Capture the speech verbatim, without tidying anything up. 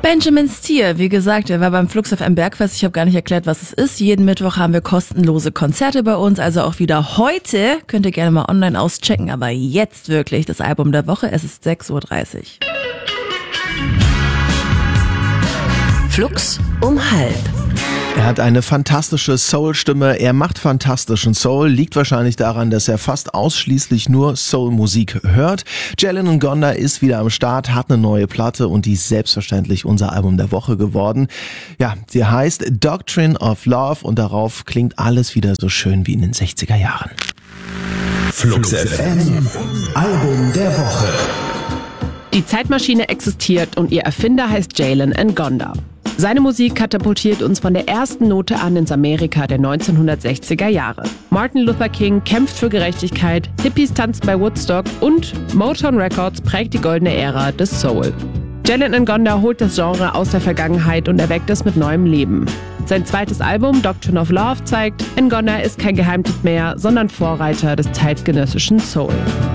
Benjamin Steer, wie gesagt, er war beim Flux F M Bergfest. Ich habe gar nicht erklärt, was es ist. Jeden Mittwoch haben wir kostenlose Konzerte bei uns, also auch wieder heute. Könnt ihr gerne mal online auschecken, aber jetzt wirklich das Album der Woche. Es ist sechs Uhr dreißig. Flux um halb. Er hat eine fantastische Soul-Stimme, er macht fantastischen Soul, liegt wahrscheinlich daran, dass er fast ausschließlich nur Soul-Musik hört. Jalen Ngonda ist wieder am Start, hat eine neue Platte und die ist selbstverständlich unser Album der Woche geworden. Ja, sie heißt Doctrine of Love und darauf klingt alles wieder so schön wie in den sechziger Jahren. Flux F M, Album der Woche. Die Zeitmaschine existiert und ihr Erfinder heißt Jalen Ngonda. Seine Musik katapultiert uns von der ersten Note an ins Amerika der neunzehnhundertsechziger Jahre. Martin Luther King kämpft für Gerechtigkeit, Hippies tanzen bei Woodstock und Motown Records prägt die goldene Ära des Soul. Jalen Ngonda holt das Genre aus der Vergangenheit und erweckt es mit neuem Leben. Sein zweites Album Doctrine of Love zeigt, Ngonda ist kein Geheimtipp mehr, sondern Vorreiter des zeitgenössischen Soul.